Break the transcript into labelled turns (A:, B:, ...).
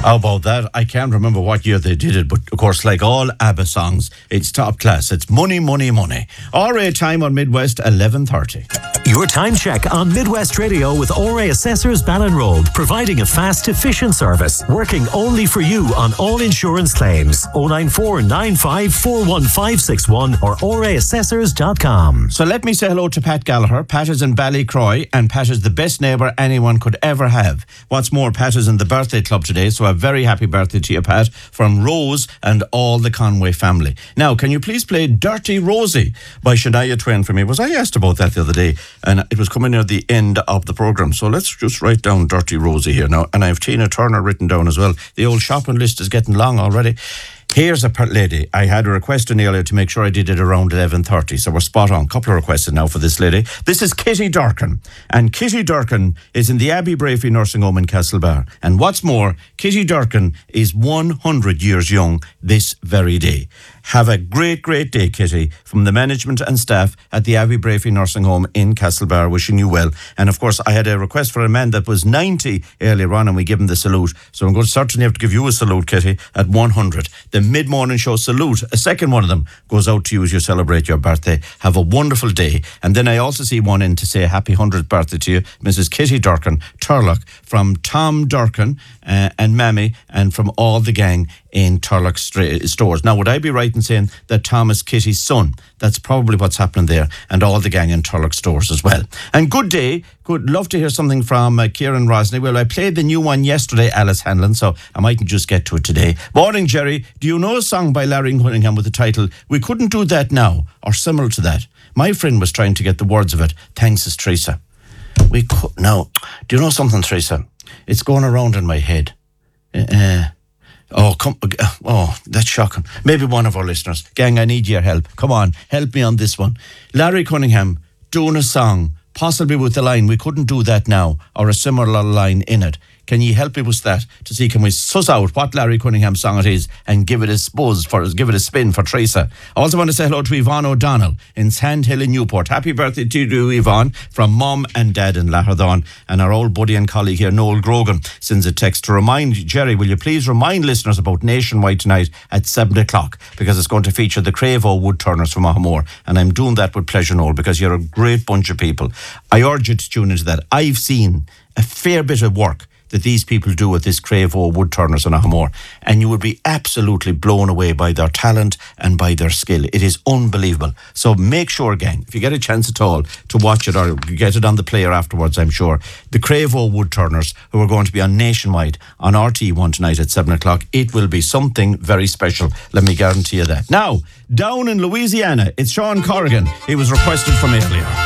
A: How about that? I can't remember what year they did it, but of course, like all ABBA songs, it's top class. It's money, money, money. RA time on Midwest, 11:30.
B: Your time check on Midwest Radio with RA Assessors Ballinroad, providing a fast, efficient service, working only for you on all insurance claims. 094 95 41561 or oraassessors.com.
A: So let me say hello to Pat Gallagher. Pat is in Ballycroy, and Pat is the best neighbour anyone could ever have. What's more, Pat is in the birthday club today, so a very happy birthday to you, Pat, from Rose and all the Conway family. Now, can you please play Dirty Rosie by Shania Twain for me? Was I asked about that the other day, and it was coming near the end of the programme, so let's just write down Dirty Rosie here now, and I have Tina Turner written down as well. The old shopping list is getting long already. Here's a lady. I had a request in earlier to make sure I did it around 11:30, so we're spot on. Couple of requests now for this lady. This is Kitty Durkin, and Kitty Durkin is in the Abbey Brafey Nursing Home in Castlebar. And what's more, Kitty Durkin is 100 years young this very day. Have a great, great day, Kitty, from the management and staff at the Abbey Brafey Nursing Home in Castlebar, wishing you well. And of course, I had a request for a man that was 90 earlier on, and we give him the salute. So I'm going to certainly have to give you a salute, Kitty, at 100. The mid-morning show salute, a second one of them, goes out to you as you celebrate your birthday. Have a wonderful day. And then I also see one in to say a happy 100th birthday to you, Mrs. Kitty Durkin, Turlock, from Tom Durkin and Mammy, and from all the gang in Turlock stores. Now, would I be right in saying that Tom is Kitty's son? That's probably what's happening there, and all the gang in Turlock stores as well. And good day. Good. Love to hear something from Kieran Rosney. Well, I played the new one yesterday, Alice Hanlon, so I mightn't just get to it today. Morning, Jerry. Do you know a song by Larry Cunningham with the title "We Couldn't Do That Now" or similar to that? My friend was trying to get the words of it. Thanks, is Teresa. We could now. Do you know something, Teresa? It's going around in my head. Oh, that's shocking. Maybe one of our listeners. Gang, I need your help. Come on, help me on this one. Larry Cunningham doing a song, possibly with the line, "We couldn't do that now," or a similar line in it. Can you help me with that to see, can we suss out what Larry Cunningham song it is and give it a spin for Teresa? I also want to say hello to Yvonne O'Donnell in Sandhill in Newport. Happy birthday to you, Yvonne, from Mum and Dad in Laherdon. And our old buddy and colleague here, Noel Grogan, sends a text to remind Jerry, will you please remind listeners about Nationwide tonight at 7 o'clock, because it's going to feature the Cravo Woodturners from Ahamore. And I'm doing that with pleasure, Noel, because you're a great bunch of people. I urge you to tune into that. I've seen a fair bit of work that these people do with this Cravo Woodturners in Ahamore, and you would be absolutely blown away by their talent and by their skill. It is unbelievable. So make sure, gang, if you get a chance at all to watch it, or get it on the player afterwards, I'm sure, the Cravo Woodturners, who are going to be on Nationwide on RT1 tonight at 7 o'clock, it will be something very special. Let me guarantee you that. Now, down in Louisiana, it's Sean Corrigan. He was requested from earlier.